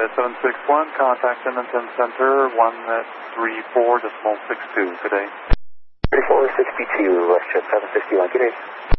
761, contact Edmonton Center, 134.62. Good day. 3462, WestJet 761, good day.